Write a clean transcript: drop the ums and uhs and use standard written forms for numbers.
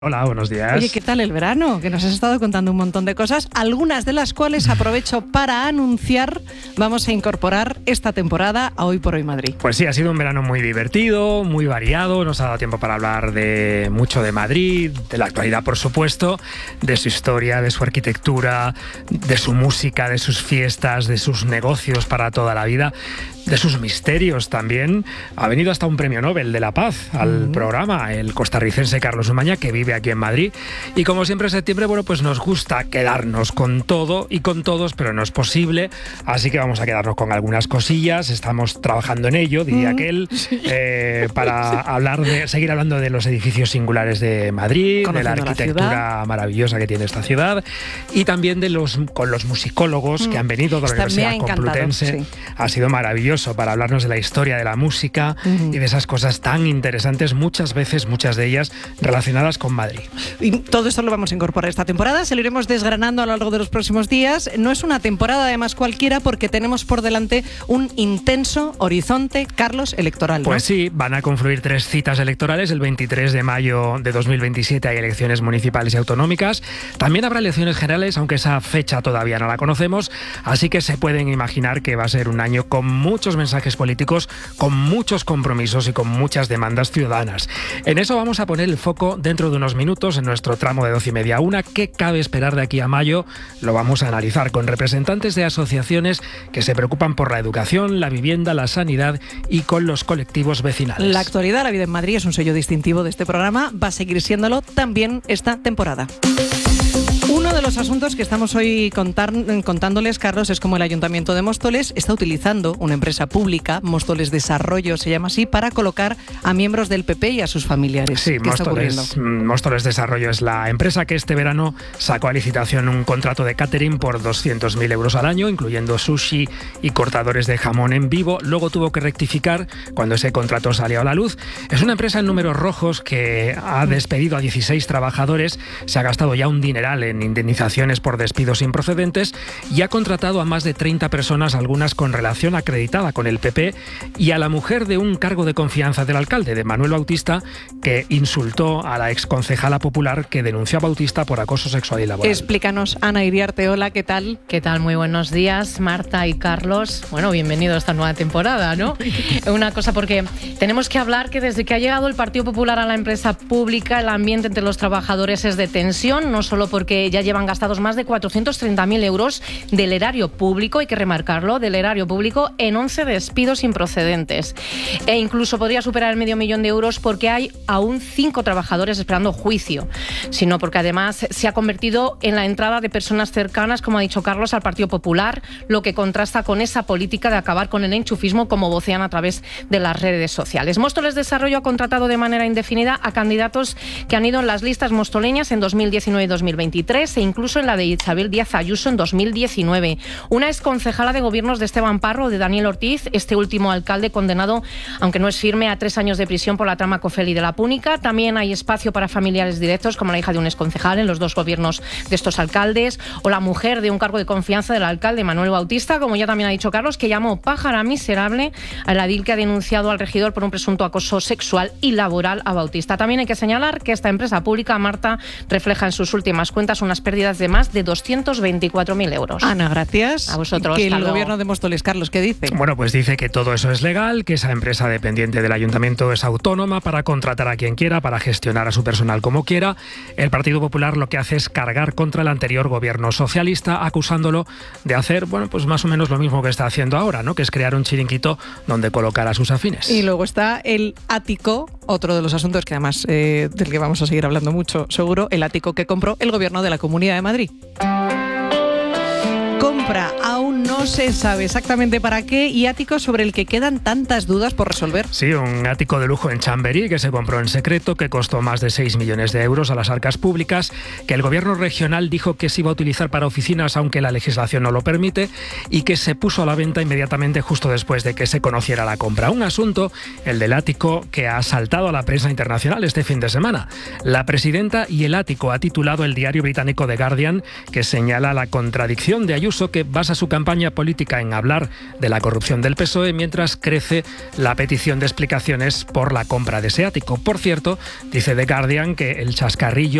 Hola, buenos días. Oye, ¿qué tal el verano? Que nos has estado contando un montón de cosas, algunas de las cuales aprovecho para anunciar vamos a incorporar esta temporada a Hoy por Hoy Madrid. Pues sí, ha sido un verano muy divertido, muy variado, nos ha dado tiempo para hablar de mucho de Madrid, de la actualidad por supuesto, de su historia, de su arquitectura, de su música, de sus fiestas, de sus negocios para toda la vida, de sus misterios también. Ha venido hasta un premio Nobel de la Paz al programa, el costarricense Carlos Umaña, que vive aquí en Madrid. Y como siempre en septiembre, bueno, pues nos gusta quedarnos con todo y con todos, pero no es posible, así que vamos a quedarnos con algunas cosillas. Estamos trabajando en ello, diría aquel, para seguir hablando de los edificios singulares de Madrid, de la arquitectura maravillosa que tiene esta ciudad, y también con los musicólogos que han venido de la Universidad Complutense. Sí. Ha sido maravilloso para hablarnos de la historia de la música y de esas cosas tan interesantes, muchas de ellas relacionadas con Madrid. Y todo esto lo vamos a incorporar esta temporada, se lo iremos desgranando a lo largo de los próximos días. No es una temporada además cualquiera, porque tenemos por delante un intenso horizonte, Carlos, electoral, ¿no? Pues sí, van a confluir 3 citas electorales. El 23 de mayo de 2027 hay elecciones municipales y autonómicas. También habrá elecciones generales, aunque esa fecha todavía no la conocemos, así que se pueden imaginar que va a ser un año con muchos mensajes políticos, con muchos compromisos y con muchas demandas ciudadanas. En eso vamos a poner el foco dentro de unos minutos en nuestro tramo de 12:30 a 1. ¿Qué cabe esperar de aquí a mayo? Lo vamos a analizar con representantes de asociaciones que se preocupan por la educación, la vivienda, la sanidad y con los colectivos vecinales. La actualidad, la vida en Madrid, es un sello distintivo de este programa. Va a seguir siéndolo también esta temporada. Uno de los asuntos que estamos hoy contándoles, Carlos, es cómo el Ayuntamiento de Móstoles está utilizando una empresa pública, Móstoles Desarrollo se llama así, para colocar a miembros del PP y a sus familiares. Sí, ¿Qué está ocurriendo? Móstoles Desarrollo es la empresa que este verano sacó a licitación un contrato de catering por 200.000 euros al año, incluyendo sushi y cortadores de jamón en vivo. Luego tuvo que rectificar cuando ese contrato salió a la luz. Es una empresa en números rojos que ha despedido a 16 trabajadores, se ha gastado ya un dineral en indemnizaciones por despidos improcedentes y ha contratado a más de 30 personas, algunas con relación acreditada con el PP, y a la mujer de un cargo de confianza del alcalde, de Manuel Bautista, que insultó a la exconcejala popular que denunció a Bautista por acoso sexual y laboral. Explícanos, Ana Iriarte, hola, ¿qué tal? ¿Qué tal? Muy buenos días, Marta y Carlos. Bueno, bienvenido a esta nueva temporada, ¿no? Una cosa, porque tenemos que hablar que desde que ha llegado el Partido Popular a la empresa pública, el ambiente entre los trabajadores es de tensión, no solo porque ya llevan gastados más de 430.000 euros del erario público, hay que remarcarlo, del erario público, en 11 despidos improcedentes. E incluso podría superar el $500.000 de euros porque hay aún 5 trabajadores esperando juicio, sino porque además se ha convertido en la entrada de personas cercanas, como ha dicho Carlos, al Partido Popular, lo que contrasta con esa política de acabar con el enchufismo, como vocean a través de las redes sociales. Móstoles Desarrollo ha contratado de manera indefinida a candidatos que han ido en las listas mostoleñas en 2019 y 2023 e incluso en la de Isabel Díaz Ayuso en 2019. Una exconcejala de gobiernos de Esteban Parro, de Daniel Ortiz, este último alcalde condenado, aunque no es firme, a 3 años de prisión por la trama Cofeli de la Púnica. También hay espacio para familiares directos, como la hija de un exconcejal en los 2 gobiernos de estos alcaldes, o la mujer de un cargo de confianza del alcalde Manuel Bautista, como ya también ha dicho Carlos, que llamó pájara miserable al edil que ha denunciado al regidor por un presunto acoso sexual y laboral a Bautista. También hay que señalar que esta empresa pública, Marta, refleja en sus últimas cuentas unas pérdidas de más de 224.000 euros. Ana, gracias. A vosotros. ¿Que el gobierno de Móstoles, Carlos, qué dice? Bueno, pues dice que todo eso es legal, que esa empresa dependiente del ayuntamiento es autónoma para contratar a quien quiera, para gestionar a su personal como quiera. El Partido Popular lo que hace es cargar contra el anterior gobierno socialista, acusándolo de hacer, bueno, pues más o menos lo mismo que está haciendo ahora, ¿no? Que es crear un chiringuito donde colocar a sus afines. Y luego está el ático, otro de los asuntos que además del que vamos a seguir hablando mucho, seguro, el ático que compró el gobierno de la Comunidad de Madrid. Compra, aún no se sabe exactamente para qué, y ático sobre el que quedan tantas dudas por resolver. Sí, un ático de lujo en Chamberí que se compró en secreto, que costó más de 6 millones de euros a las arcas públicas, que el gobierno regional dijo que se iba a utilizar para oficinas aunque la legislación no lo permite, y que se puso a la venta inmediatamente justo después de que se conociera la compra. Un asunto, el del ático, que ha saltado a la prensa internacional este fin de semana. La presidenta y el ático ha titulado el diario británico The Guardian, que señala la contradicción de Ayuso, que basa su campaña campaña política en hablar de la corrupción del PSOE, mientras crece la petición de explicaciones por la compra de ese ático. Por cierto, dice The Guardian que el chascarrillo